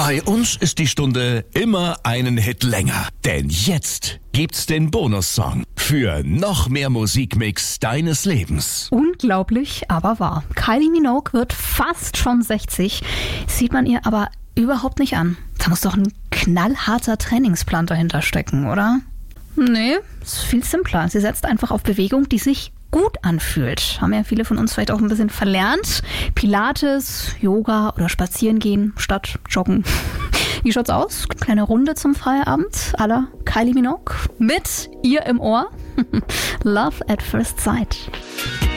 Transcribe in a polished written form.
Bei uns ist die Stunde immer einen Hit länger. Denn jetzt gibt's den Bonussong für noch mehr Musikmix deines Lebens. Unglaublich, aber wahr. Kylie Minogue wird fast schon 60, sieht man ihr aber überhaupt nicht an. Da muss doch ein knallharter Trainingsplan dahinter stecken, oder? Nee, ist viel simpler. Sie setzt einfach auf Bewegung, die sich gut anfühlt. Haben ja viele von uns vielleicht auch ein bisschen verlernt. Pilates, Yoga oder Spazierengehen statt Joggen. Wie schaut's aus? Kleine Runde zum Feierabend à la Kylie Minogue mit ihr im Ohr. Love at First Sight.